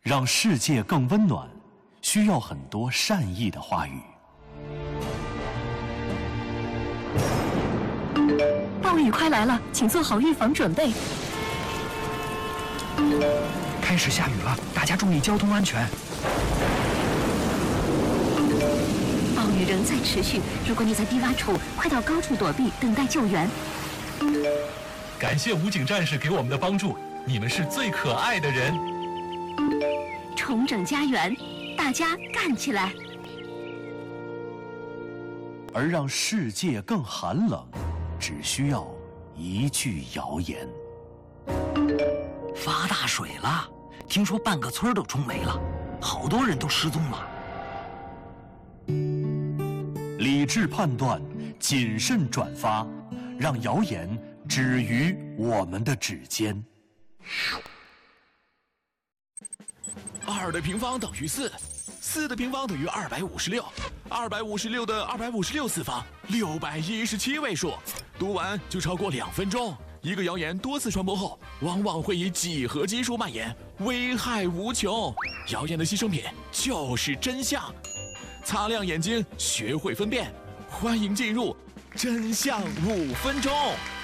让世界更温暖，需要很多善意的话语。 暴雨快来了，请做好预防准备。 开始下雨了，大家注意交通安全。 暴雨仍在持续，如果你在低洼处，快到高处躲避，等待救援。 感谢武警战士给我们的帮助，你们是最可爱的人。 重整家园，大家干起来！ 而让世界更寒冷，只需要一句谣言。 发大水了，听说半个村都冲没了，好多人都失踪了。 理智判断，谨慎转发，让谣言止于我们的指尖。 2的平方等于4，4的平方等于256，256的256次方，617位数。读完就超过2分钟。一个谣言多次传播后，往往会以几何基数蔓延，危害无穷。谣言的牺牲品就是真相。擦亮眼睛，学会分辨。欢迎进入真相5分钟。